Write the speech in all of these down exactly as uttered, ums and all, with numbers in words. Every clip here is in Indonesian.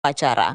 Upacara.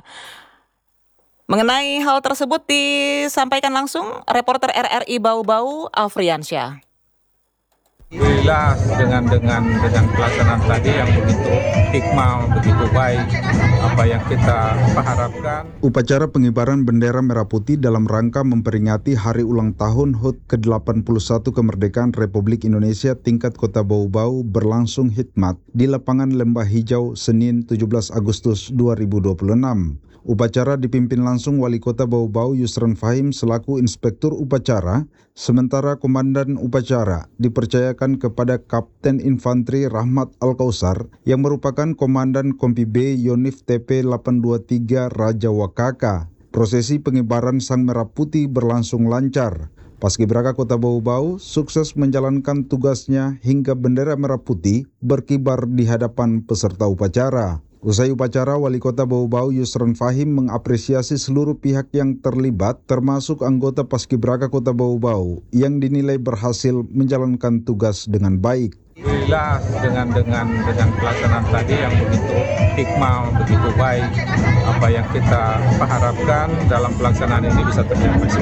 Mengenai hal tersebut disampaikan langsung reporter R R I Bau-Bau Afriansyah. Alhamdulillah dengan dengan dengan pelaksanaan tadi yang begitu hikmah, begitu baik, apa yang kita harapkan. Upacara pengibaran bendera merah putih dalam rangka memperingati hari ulang tahun H U T ke delapan puluh satu kemerdekaan Republik Indonesia tingkat Kota Bau-Bau berlangsung hikmat di lapangan Lembah Hijau Senin tujuh belas Agustus dua ribu dua puluh enam. Upacara dipimpin langsung Wali Kota Bau-Bau Yusran Fahim selaku Inspektur Upacara, sementara Komandan Upacara dipercayakan kepada Kapten Infanteri Rahmat Al-Kausar yang merupakan Komandan Kompi B Yonif T P delapan dua tiga Raja Wakaka. Prosesi pengibaran Sang Merah Putih berlangsung lancar. Paskibraka Kota Bau-Bau sukses menjalankan tugasnya hingga bendera merah putih berkibar di hadapan peserta upacara. Usai upacara, Wali Kota Bau-Bau Yusran Fahim mengapresiasi seluruh pihak yang terlibat, termasuk anggota Paskibraka Kota Bau-Bau yang dinilai berhasil menjalankan tugas dengan baik. Alhamdulillah dengan dengan dengan pelaksanaan tadi yang begitu hikmah, begitu baik, apa yang kita harapkan dalam pelaksanaan ini bisa tercapai.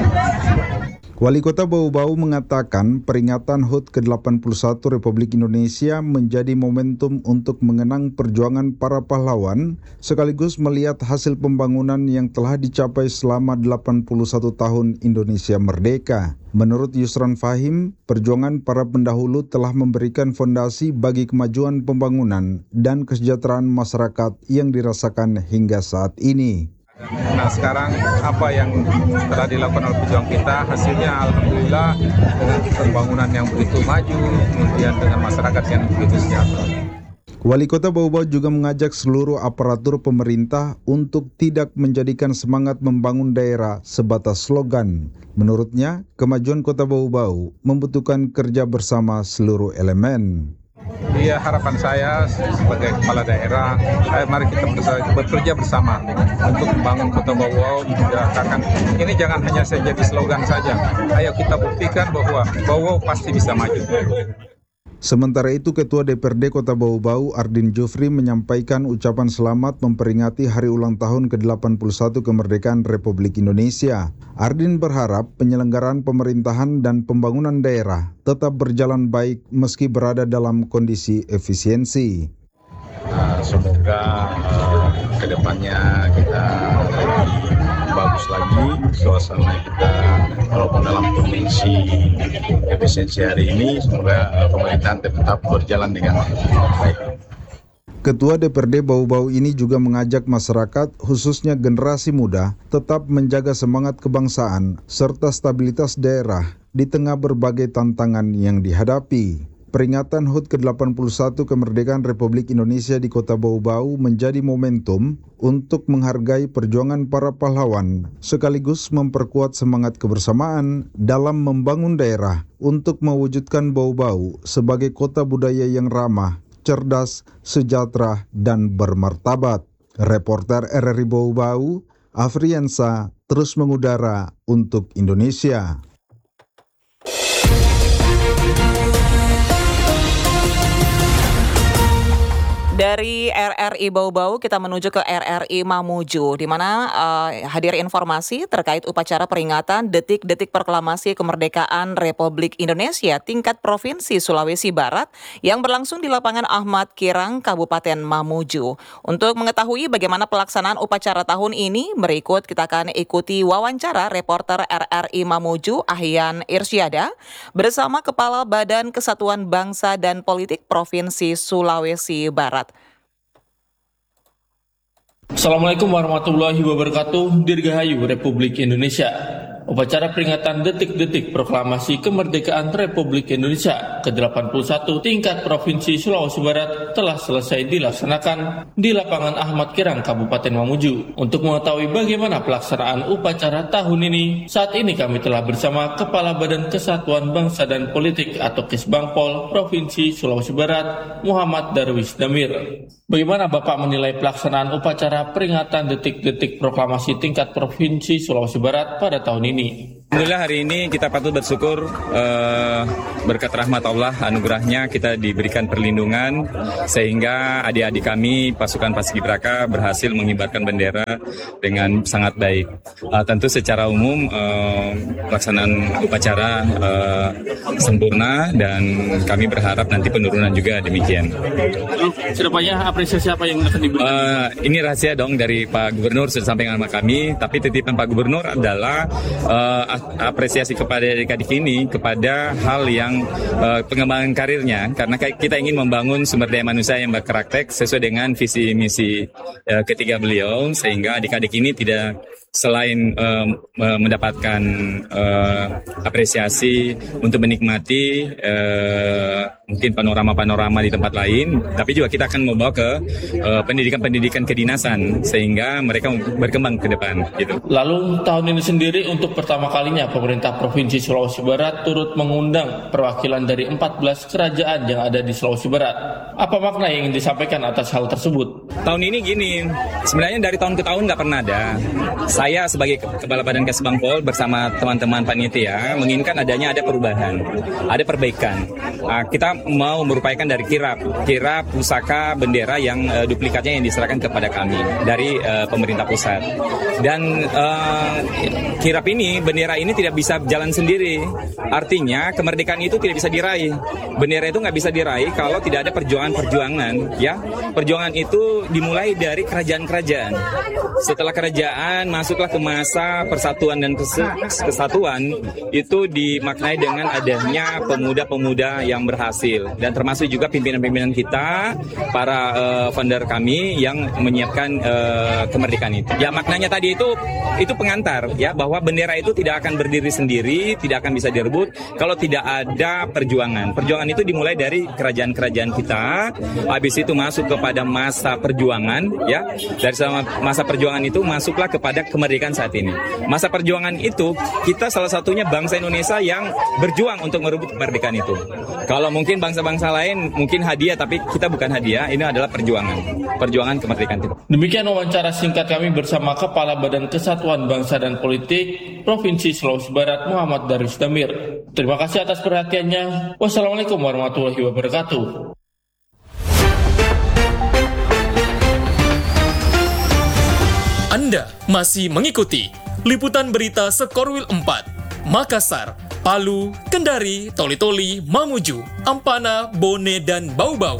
Wali Kota Bau-Bau mengatakan peringatan H U T ke delapan puluh satu Republik Indonesia menjadi momentum untuk mengenang perjuangan para pahlawan sekaligus melihat hasil pembangunan yang telah dicapai selama delapan puluh satu tahun Indonesia merdeka. Menurut Yusran Fahim, perjuangan para pendahulu telah memberikan fondasi bagi kemajuan pembangunan dan kesejahteraan masyarakat yang dirasakan hingga saat ini. Nah sekarang apa yang telah dilakukan oleh pejuang kita, hasilnya alhamdulillah dengan pembangunan yang begitu maju, kemudian dengan masyarakat yang begitu sejahtera. Wali Kota Bau-Bau juga mengajak seluruh aparatur pemerintah untuk tidak menjadikan semangat membangun daerah sebatas slogan. Menurutnya, kemajuan Kota Bau-Bau membutuhkan kerja bersama seluruh elemen. Iya, harapan saya sebagai kepala daerah, eh, mari kita bekerja bersama untuk membangun Kota Bau-Bau. Ini jangan hanya saja di slogan saja. Ayo kita buktikan bahwa Bau-Bau pasti bisa maju. Sementara itu, Ketua D P R D Kota Bau-Bau Ardin Jufri menyampaikan ucapan selamat memperingati hari ulang tahun ke delapan puluh satu kemerdekaan Republik Indonesia. Ardin berharap penyelenggaraan pemerintahan dan pembangunan daerah tetap berjalan baik meski berada dalam kondisi efisiensi. Uh, semoga uh, kedepannya kita lebih bagus lagi, suasana kita walaupun dalam kondisi efisiensi hari ini, semoga uh, pemerintahan tetap berjalan dengan baik. Ketua D P R D Bau-Bau ini juga mengajak masyarakat, khususnya generasi muda, tetap menjaga semangat kebangsaan serta stabilitas daerah di tengah berbagai tantangan yang dihadapi. Peringatan H U T ke delapan puluh satu kemerdekaan Republik Indonesia di Kota Bau-Bau menjadi momentum untuk menghargai perjuangan para pahlawan, sekaligus memperkuat semangat kebersamaan dalam membangun daerah untuk mewujudkan Bau-Bau sebagai kota budaya yang ramah, cerdas, sejahtera, dan bermartabat. Reporter R R I Bau-Bau, Afriansyah, terus mengudara untuk Indonesia. Dari R R I Bau-Bau kita menuju ke R R I Mamuju, di mana uh, hadir informasi terkait upacara peringatan detik-detik proklamasi kemerdekaan Republik Indonesia tingkat Provinsi Sulawesi Barat yang berlangsung di lapangan Ahmad Kirang, Kabupaten Mamuju. Untuk mengetahui bagaimana pelaksanaan upacara tahun ini, berikut kita akan ikuti wawancara reporter R R I Mamuju Ahyan Irsyada bersama Kepala Badan Kesatuan Bangsa dan Politik Provinsi Sulawesi Barat. Assalamualaikum warahmatullahi wabarakatuh. Dirgahayu Republik Indonesia. Upacara peringatan detik-detik proklamasi kemerdekaan Republik Indonesia ke delapan puluh satu tingkat Provinsi Sulawesi Barat telah selesai dilaksanakan di lapangan Ahmad Kirang, Kabupaten Mamuju. Untuk mengetahui bagaimana pelaksanaan upacara tahun ini, saat ini kami telah bersama Kepala Badan Kesatuan Bangsa dan Politik atau Kesbangpol Provinsi Sulawesi Barat, Muhammad Darwis Damir. Bagaimana Bapak menilai pelaksanaan upacara peringatan detik-detik proklamasi tingkat Provinsi Sulawesi Barat pada tahun ini? Alhamdulillah hari ini kita patut bersyukur uh, berkat rahmat Allah, anugerahnya kita diberikan perlindungan sehingga adik-adik kami pasukan Paskibraka berhasil mengibarkan bendera dengan sangat baik. Uh, tentu secara umum uh, pelaksanaan upacara uh, sempurna dan kami berharap nanti penurunan juga demikian. Kedepannya apresiasi apa yang akan diberikan? Uh, ini rahasia dong dari Pak Gubernur sudah sampaikan sama kami, tapi titipan Pak Gubernur adalah uh, apresiasi kepada adik-adik ini kepada hal yang uh, pengembangan karirnya, karena kita ingin membangun sumber daya manusia yang berkarakter sesuai dengan visi misi uh, ketiga beliau, sehingga adik-adik ini tidak selain uh, mendapatkan uh, apresiasi untuk menikmati uh, mungkin panorama-panorama di tempat lain, tapi juga kita akan membawa ke uh, pendidikan-pendidikan kedinasan sehingga mereka berkembang ke depan gitu. Lalu tahun ini sendiri untuk pertama kalinya pemerintah Provinsi Sulawesi Barat turut mengundang perwakilan dari empat belas kerajaan yang ada di Sulawesi Barat. Apa makna yang ingin disampaikan atas hal tersebut? Tahun ini gini, sebenarnya dari tahun ke tahun nggak pernah ada. Saya sebagai Kepala Badan Kesbangpol bersama teman-teman panitia menginginkan adanya ada perubahan, ada perbaikan. Nah, kita mau merupakan dari kirap, kirap pusaka bendera yang uh, duplikatnya yang diserahkan kepada kami dari uh, pemerintah pusat. Dan uh, kirap ini, bendera ini tidak bisa jalan sendiri. Artinya kemerdekaan itu tidak bisa diraih. Bendera itu nggak bisa diraih kalau tidak ada perjuangan-perjuangan. Ya, perjuangan itu dimulai dari kerajaan-kerajaan. Setelah kerajaan masuklah ke masa persatuan dan kesatuan, itu dimaknai dengan adanya pemuda-pemuda yang berhasil, dan termasuk juga pimpinan-pimpinan kita, para uh, founder kami yang menyiapkan uh, kemerdekaan itu. Ya, maknanya tadi itu itu pengantar ya, bahwa bendera itu tidak akan berdiri sendiri, tidak akan bisa direbut kalau tidak ada perjuangan. Perjuangan itu dimulai dari kerajaan-kerajaan kita, habis itu masuk kepada masa perjuangan ya. Dari masa perjuangan itu masuklah kepada kemerdekaan saat ini. Masa perjuangan itu kita salah satunya bangsa Indonesia yang berjuang untuk merebut kemerdekaan itu. Kalau mungkin bangsa-bangsa lain mungkin hadiah, tapi kita bukan hadiah, ini adalah perjuangan. Perjuangan kemerdekaan itu. Demikian wawancara singkat kami bersama Kepala Badan Kesatuan Bangsa dan Politik Provinsi Sulawesi Barat, Muhammad Darwis Damir. Terima kasih atas perhatiannya. Wassalamualaikum warahmatullahi wabarakatuh. Anda masih mengikuti liputan berita Sekorwil empat, Makassar, Palu, Kendari, Toli-Toli, Mamuju, Ampana, Bone, dan Bau-Bau.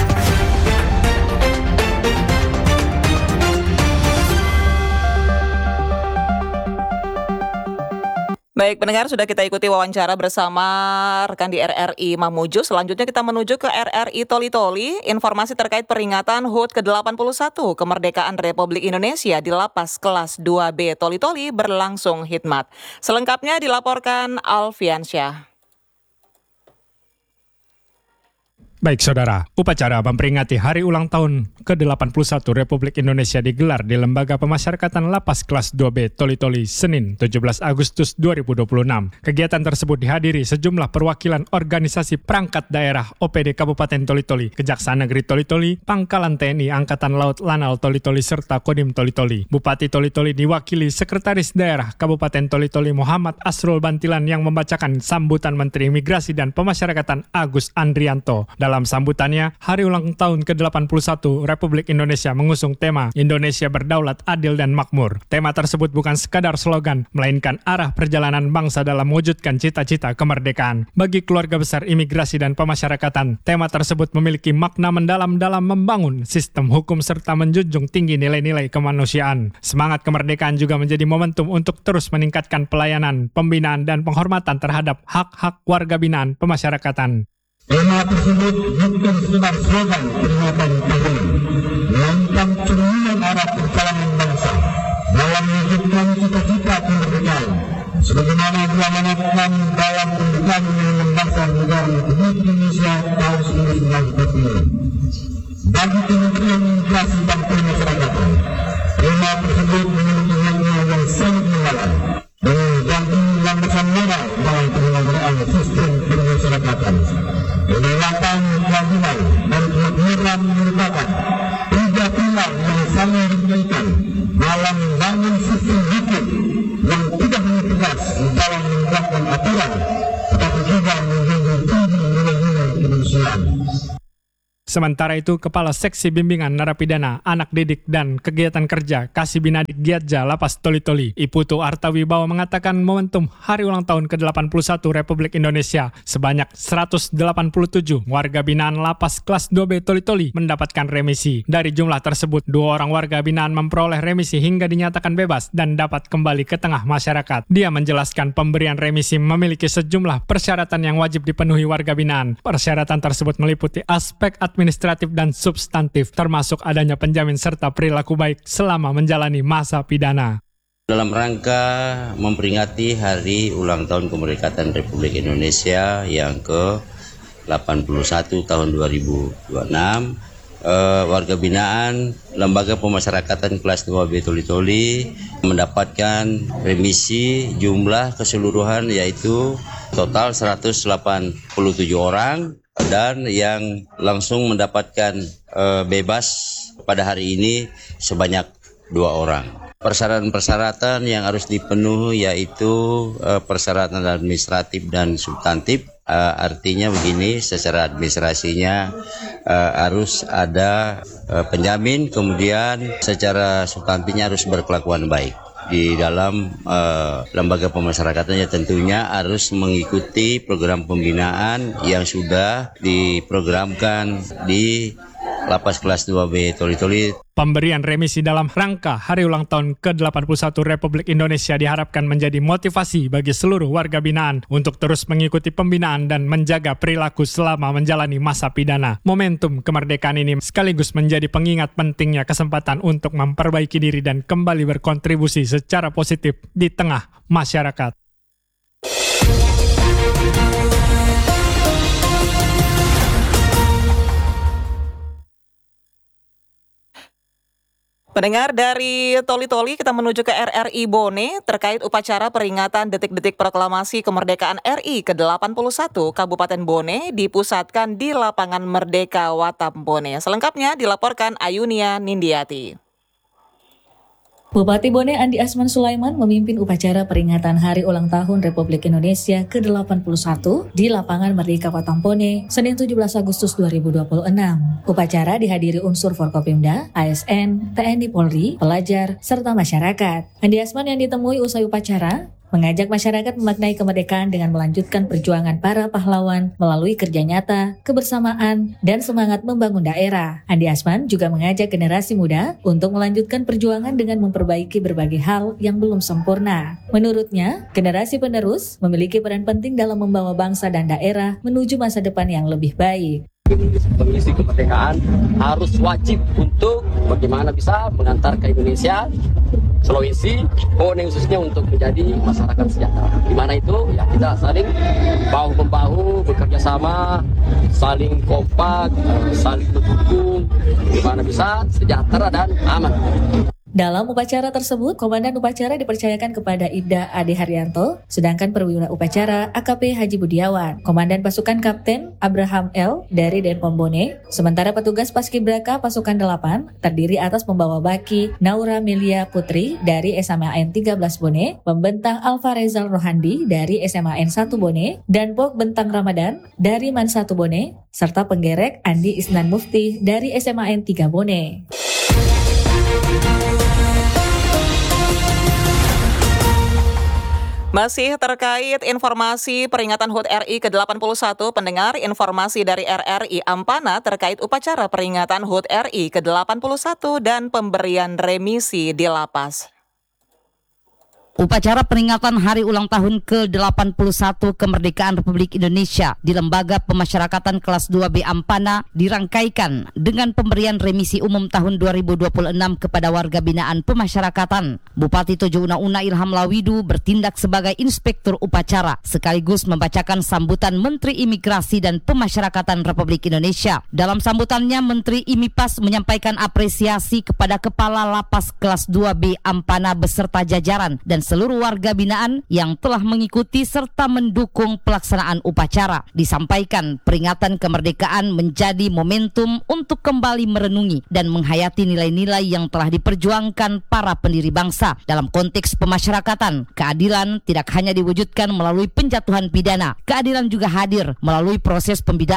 Baik, pendengar, sudah kita ikuti wawancara bersama rekan di R R I Mamuju. Selanjutnya kita menuju ke R R I Toli-Toli. Informasi terkait peringatan H U T ke delapan puluh satu Kemerdekaan Republik Indonesia di Lapas Kelas dua B Toli-Toli berlangsung hikmat. Selengkapnya dilaporkan Alfiansyah. Baik saudara, upacara memperingati hari ulang tahun ke delapan puluh satu Republik Indonesia digelar di Lembaga Pemasyarakatan Lapas Kelas dua B Toli-Toli Senin tujuh belas Agustus dua ribu dua puluh enam. Kegiatan tersebut dihadiri sejumlah perwakilan organisasi perangkat daerah O P D Kabupaten Toli-Toli, Kejaksaan Negeri Toli-Toli, Pangkalan T N I Angkatan Laut Lanal Toli-Toli serta Kodim Toli-Toli. Bupati Toli-Toli diwakili Sekretaris Daerah Kabupaten Toli-Toli Muhammad Asrul Bantilan yang membacakan sambutan Menteri Imigrasi dan Pemasyarakatan Agus Andrianto. Dalam sambutannya, hari ulang tahun ke delapan puluh satu Republik Indonesia mengusung tema Indonesia Berdaulat, Adil, dan Makmur. Tema tersebut bukan sekadar slogan, melainkan arah perjalanan bangsa dalam mewujudkan cita-cita kemerdekaan. Bagi keluarga besar imigrasi dan pemasyarakatan, tema tersebut memiliki makna mendalam dalam membangun sistem hukum serta menjunjung tinggi nilai-nilai kemanusiaan. Semangat kemerdekaan juga menjadi momentum untuk terus meningkatkan pelayanan, pembinaan, dan penghormatan terhadap hak-hak warga binaan pemasyarakatan. Tema tersebut bukan sekedar slogan peringatan tahun, melainkan cerminan arah perjalanan bangsa dalam mewujudkan cita-cita kemerdekaan, sebagaimana diamanatkan dalam Undang-Undang Bangsa Negara Republik Indonesia tahun seribu sembilan ratus empat puluh lima. Bagi Kementerian Imigrasi dan Pemasyarakatan, tema tersebut memiliki makna yang sangat mendalam dan menjadi landasan moral dalam penyelenggaraan sistem pemasyarakatan. Kedaulatan, keadilan, dan kemakmuran merupakan tiga pilar yang saling berkaitan dalam membangun sistem hukum yang tidak hanya tegas dalam Sementara itu, Kepala Seksi Bimbingan Narapidana, Anak Didik, dan Kegiatan Kerja Kasih Binadik Giatja Lapas Toli-Toli, Iputu Artawibawa mengatakan momentum hari ulang tahun ke delapan puluh satu Republik Indonesia sebanyak seratus delapan puluh tujuh warga binaan Lapas Kelas dua B Toli-Toli mendapatkan remisi. Dari jumlah tersebut, dua orang warga binaan memperoleh remisi hingga dinyatakan bebas dan dapat kembali ke tengah masyarakat. Dia menjelaskan pemberian remisi memiliki sejumlah persyaratan yang wajib dipenuhi warga binaan. Persyaratan tersebut meliputi aspek administratif dan substantif, termasuk adanya penjamin serta perilaku baik selama menjalani masa pidana. Dalam rangka memperingati hari ulang tahun kemerdekaan Republik Indonesia yang ke delapan puluh satu tahun dua ribu dua puluh enam, eh, warga binaan Lembaga Pemasyarakatan Kelas dua B Toli-Toli mendapatkan remisi jumlah keseluruhan yaitu total seratus delapan puluh tujuh orang, dan yang langsung mendapatkan uh, bebas pada hari ini sebanyak dua orang. Persyaratan-persyaratan yang harus dipenuhi yaitu uh, persyaratan administratif dan substantif. Uh, artinya begini, secara administrasinya uh, harus ada uh, penjamin, kemudian secara substantifnya harus berkelakuan baik. Di dalam uh, lembaga pemasyarakatan tentunya harus mengikuti program pembinaan yang sudah diprogramkan di Lapas Kelas dua B Toli-Toli. Pemberian remisi dalam rangka hari ulang tahun ke delapan puluh satu Republik Indonesia diharapkan menjadi motivasi bagi seluruh warga binaan untuk terus mengikuti pembinaan dan menjaga perilaku selama menjalani masa pidana. Momentum kemerdekaan ini sekaligus menjadi pengingat pentingnya kesempatan untuk memperbaiki diri dan kembali berkontribusi secara positif di tengah masyarakat. Pendengar, dari Toli-Toli kita menuju ke R R I Bone terkait upacara peringatan detik-detik proklamasi kemerdekaan R I ke delapan puluh satu Kabupaten Bone dipusatkan di Lapangan Merdeka Watam Bone. Selengkapnya dilaporkan Ayunia Nindiati. Bupati Bone Andi Asman Sulaiman memimpin upacara peringatan Hari Ulang Tahun Republik Indonesia ke delapan puluh satu di Lapangan Merdeka Watam Bone, Senin tujuh belas Agustus dua ribu dua puluh enam. Upacara dihadiri unsur Forkopimda, A S N, T N I Polri, pelajar, serta masyarakat. Andi Asman yang ditemui usai upacara mengajak masyarakat memaknai kemerdekaan dengan melanjutkan perjuangan para pahlawan melalui kerja nyata, kebersamaan, dan semangat membangun daerah. Andi Asman juga mengajak generasi muda untuk melanjutkan perjuangan dengan memperbaiki berbagai hal yang belum sempurna. Menurutnya, generasi penerus memiliki peran penting dalam membawa bangsa dan daerah menuju masa depan yang lebih baik. Pengisi kemerdekaan harus wajib untuk bagaimana bisa mengantar ke Indonesia, Sulawesi, Bone khususnya untuk menjadi masyarakat sejahtera. Di mana itu ya kita saling bahu-membahu, bekerja sama, saling kompak, saling mendukung, di mana bisa sejahtera dan aman. Dalam upacara tersebut, Komandan Upacara dipercayakan kepada Ibda Ade Haryanto, sedangkan Perwira Upacara A K P Haji Budiawan, Komandan Pasukan Kapten Abraham L. dari Denpom Bone, sementara petugas Paskibraka Pasukan delapan terdiri atas pembawa baki Naura Melia Putri dari S M A N tiga belas Bone, Pembentang Alfa Rezal Rohandi dari S M A N satu Bone, dan Pok Bentang Ramadan dari Man satu Bone, serta penggerek Andi Isnan Mufti dari S M A N tiga Bone. Masih terkait informasi peringatan H U T R I ke delapan puluh satu, pendengar, informasi dari R R I Ampana terkait upacara peringatan H U T R I ke delapan puluh satu dan pemberian remisi di lapas. Upacara peringatan Hari Ulang Tahun ke delapan puluh satu Kemerdekaan Republik Indonesia di Lembaga Pemasyarakatan Kelas dua B Ampana dirangkaikan dengan pemberian remisi umum tahun dua ribu dua puluh enam kepada warga binaan pemasyarakatan. Bupati Tojo Una-Una Ilham Lawidu bertindak sebagai inspektur upacara sekaligus membacakan sambutan Menteri Imigrasi dan Pemasyarakatan Republik Indonesia. Dalam sambutannya, Menteri Imipas menyampaikan apresiasi kepada Kepala Lapas Kelas dua B Ampana beserta jajaran dan seluruh warga binaan yang telah mengikuti serta mendukung pelaksanaan upacara. Disampaikan peringatan kemerdekaan menjadi momentum untuk kembali merenungi dan menghayati nilai-nilai yang telah diperjuangkan para pendiri bangsa. Dalam konteks pemasyarakatan, keadilan tidak hanya diwujudkan melalui penjatuhan pidana. Keadilan juga hadir melalui proses pembinaan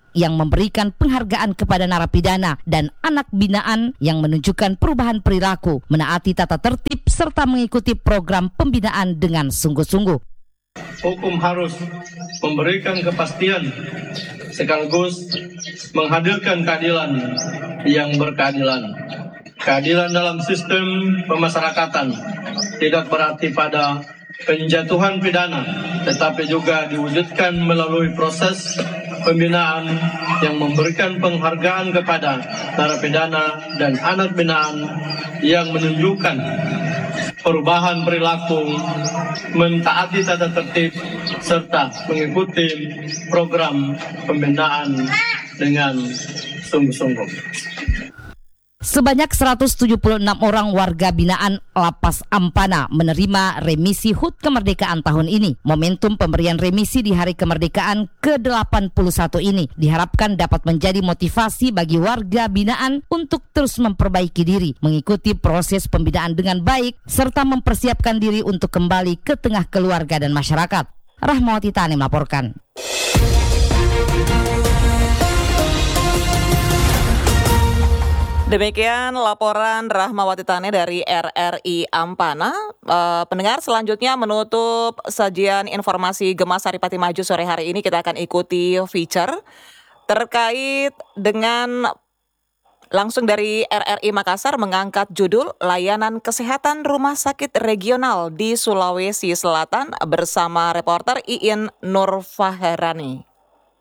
yang memberikan penghargaan kepada narapidana dan anak binaan yang menunjukkan perubahan perilaku, menaati tata tertib serta mengikuti program pembinaan dengan sungguh-sungguh. Hukum harus memberikan kepastian sekaligus menghadirkan keadilan yang berkeadilan. Keadilan dalam sistem pemasyarakatan tidak berarti pada penjatuhan pidana, tetapi juga diwujudkan melalui proses pembinaan yang memberikan penghargaan kepada narapidana dan anak binaan yang menunjukkan perubahan perilaku, mentaati tata tertib, serta mengikuti program pembinaan dengan sungguh-sungguh. Sebanyak seratus tujuh puluh enam orang warga binaan Lapas Ampana menerima remisi H U T kemerdekaan tahun ini. Momentum pemberian remisi di Hari Kemerdekaan ke delapan puluh satu ini diharapkan dapat menjadi motivasi bagi warga binaan untuk terus memperbaiki diri, mengikuti proses pembinaan dengan baik, serta mempersiapkan diri untuk kembali ke tengah keluarga dan masyarakat. Rahmawati Tani melaporkan. Demikian laporan Rahmawati Tane dari R R I Ampana. Uh, pendengar, selanjutnya menutup sajian informasi Gema Saripati Maju sore hari ini, kita akan ikuti feature terkait dengan langsung dari R R I Makassar mengangkat judul Layanan Kesehatan Rumah Sakit Regional di Sulawesi Selatan bersama reporter Iin Nurfahrani.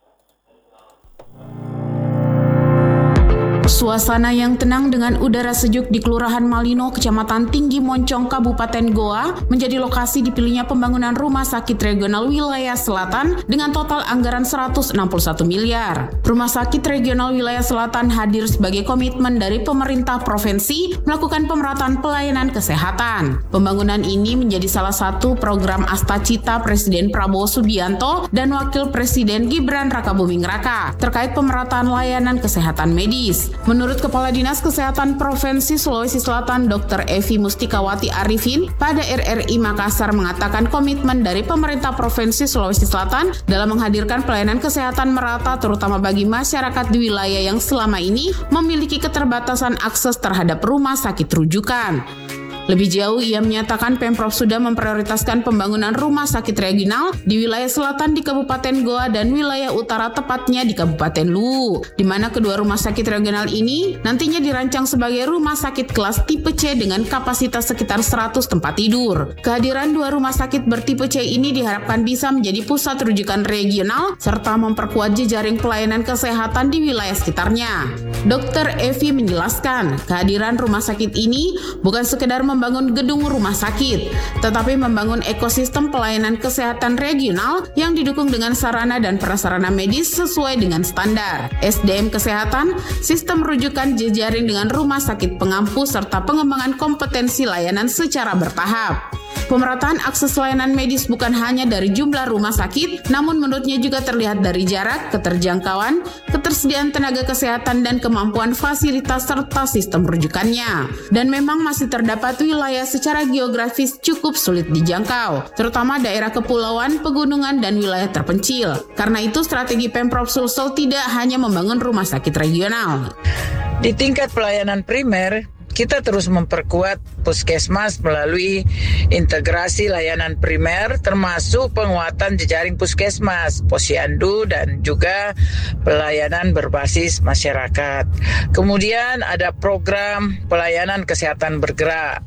Suasana yang tenang dengan udara sejuk di Kelurahan Malino, Kecamatan Tinggi Moncong, Kabupaten Goa, menjadi lokasi dipilihnya pembangunan Rumah Sakit Regional Wilayah Selatan dengan total anggaran seratus enam puluh satu miliar. Rumah Sakit Regional Wilayah Selatan hadir sebagai komitmen dari pemerintah provinsi melakukan pemerataan pelayanan kesehatan. Pembangunan ini menjadi salah satu program Astacita Presiden Prabowo Subianto dan Wakil Presiden Gibran Rakabuming Raka terkait pemerataan layanan kesehatan medis. Menurut Kepala Dinas Kesehatan Provinsi Sulawesi Selatan, Dokter Evi Mustikawati Arifin, pada R R I Makassar mengatakan komitmen dari pemerintah Provinsi Sulawesi Selatan dalam menghadirkan pelayanan kesehatan merata terutama bagi masyarakat di wilayah yang selama ini memiliki keterbatasan akses terhadap rumah sakit rujukan. Lebih jauh, ia menyatakan Pemprov sudah memprioritaskan pembangunan rumah sakit regional di wilayah selatan di Kabupaten Goa dan wilayah utara tepatnya di Kabupaten Luwu, di mana kedua rumah sakit regional ini nantinya dirancang sebagai rumah sakit kelas tipe C dengan kapasitas sekitar seratus tempat tidur. Kehadiran dua rumah sakit bertipe C ini diharapkan bisa menjadi pusat rujukan regional serta memperkuat jejaring pelayanan kesehatan di wilayah sekitarnya. Dokter Evi menjelaskan, kehadiran rumah sakit ini bukan sekedar membangun gedung rumah sakit, tetapi membangun ekosistem pelayanan kesehatan regional yang didukung dengan sarana dan prasarana medis sesuai dengan standar, S D M kesehatan, sistem rujukan jejaring dengan rumah sakit pengampu, serta pengembangan kompetensi layanan secara bertahap. Pemerataan akses layanan medis bukan hanya dari jumlah rumah sakit, namun menurutnya juga terlihat dari jarak, keterjangkauan, ketersediaan tenaga kesehatan, dan kemampuan fasilitas serta sistem rujukannya. Dan memang masih terdapat wilayah secara geografis cukup sulit dijangkau, terutama daerah kepulauan, pegunungan, dan wilayah terpencil. Karena itu strategi Pemprov Sulsel tidak hanya membangun rumah sakit regional. Di tingkat pelayanan primer, kita terus memperkuat puskesmas melalui integrasi layanan primer termasuk penguatan jejaring puskesmas, posyandu, dan juga pelayanan berbasis masyarakat. Kemudian ada program pelayanan kesehatan bergerak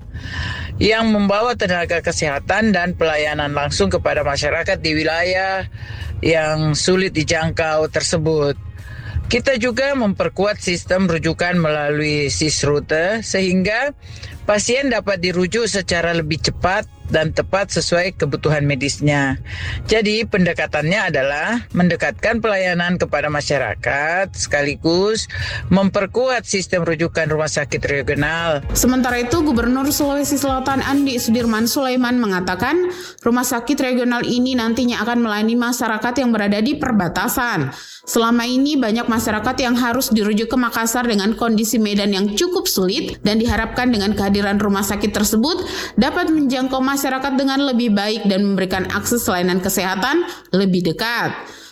yang membawa tenaga kesehatan dan pelayanan langsung kepada masyarakat di wilayah yang sulit dijangkau tersebut. Kita juga memperkuat sistem rujukan melalui Sisrute sehingga pasien dapat dirujuk secara lebih cepat dan tepat sesuai kebutuhan medisnya. Jadi pendekatannya adalah mendekatkan pelayanan kepada masyarakat sekaligus memperkuat sistem rujukan rumah sakit regional. Sementara itu, Gubernur Sulawesi Selatan Andi Sudirman Sulaiman mengatakan rumah sakit regional ini nantinya akan melayani masyarakat yang berada di perbatasan. Selama ini banyak masyarakat yang harus dirujuk ke Makassar dengan kondisi medan yang cukup sulit, dan diharapkan dengan kehadiran rumah sakit tersebut dapat menjangkau masyarakat dengan lebih baik dan memberikan akses layanan kesehatan lebih dekat.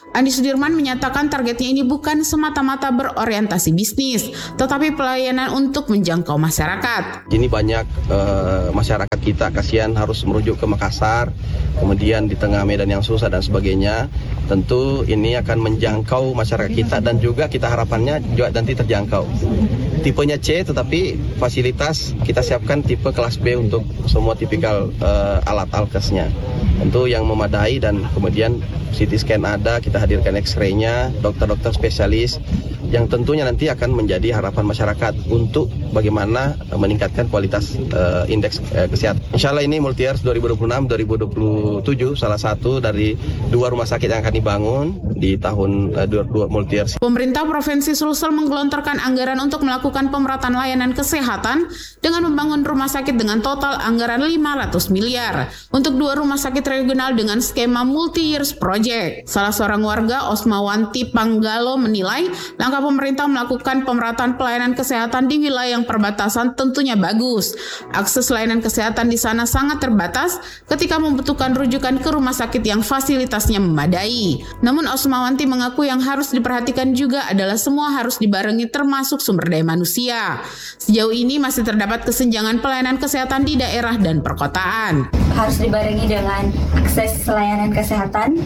Andi Sudirman menyatakan targetnya ini bukan semata-mata berorientasi bisnis, tetapi pelayanan untuk menjangkau masyarakat. Ini banyak uh, masyarakat kita kasihan harus merujuk ke Makassar, kemudian di tengah medan yang susah dan sebagainya. Tentu ini akan menjangkau masyarakat kita dan juga kita harapannya juga nanti terjangkau. Tipenya C, tetapi fasilitas kita siapkan tipe kelas B untuk semua tipikal uh, alat alkesnya. Tentu yang memadai dan kemudian C T scan ada, kita hadirkan X-ray-nya, dokter-dokter spesialis yang tentunya nanti akan menjadi harapan masyarakat untuk bagaimana meningkatkan kualitas uh, indeks uh, kesehatan. Insya Allah ini Multiers dua ribu dua puluh enam dua ribu dua puluh tujuh salah satu dari dua rumah sakit yang akan dibangun di tahun uh, dua puluh dua Multiers. Pemerintah Provinsi Sulsel menggelontorkan anggaran untuk melakukan pemerataan layanan kesehatan dengan membangun rumah sakit dengan total anggaran lima ratus miliar untuk dua rumah sakit regional dengan skema multi-years project. Salah seorang warga, Osmawanti Panggalo, menilai langkah pemerintah melakukan pemerataan pelayanan kesehatan di wilayah yang perbatasan tentunya bagus. Akses layanan kesehatan di sana sangat terbatas ketika membutuhkan rujukan ke rumah sakit yang fasilitasnya memadai. Namun Osmawanti mengaku yang harus diperhatikan juga adalah semua harus dibarengi termasuk sumber daya manusia. Sejauh ini masih terdapat kesenjangan pelayanan kesehatan di daerah dan perkotaan. Harus dibarengi dengan akses layanan kesehatan,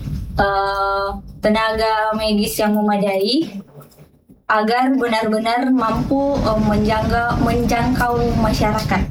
uh, tenaga medis yang memadai, agar benar-benar mampu uh, menjangkau, menjangkau masyarakat.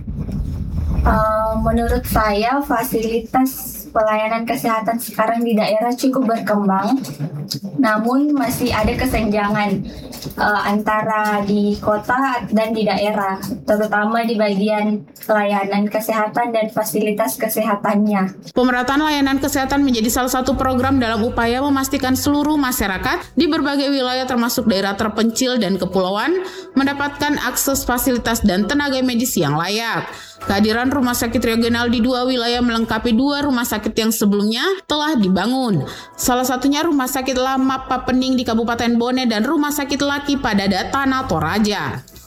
Uh, menurut saya fasilitas pelayanan kesehatan sekarang di daerah cukup berkembang, namun masih ada kesenjangan uh, antara di kota dan di daerah, terutama di bagian layanan kesehatan dan fasilitas kesehatannya. Pemerataan layanan kesehatan menjadi salah satu program dalam upaya memastikan seluruh masyarakat di berbagai wilayah termasuk daerah terpencil dan kepulauan mendapatkan akses fasilitas dan tenaga medis yang layak. Kehadiran rumah sakit regional di dua wilayah melengkapi dua rumah sakit yang sebelumnya telah dibangun. Salah satunya Rumah Sakit Lama Papening di Kabupaten Bone dan Rumah Sakit Laki Padada Tanah Toraja.